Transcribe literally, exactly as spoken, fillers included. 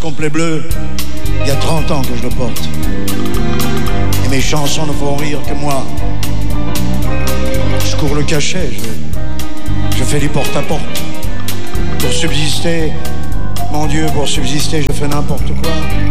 complet bleu, il y a trente ans que je le porte. Et mes chansons ne font rire que moi. Je cours le cachet, je, je fais du porte-à-porte. Pour subsister, mon Dieu, pour subsister, je fais n'importe quoi.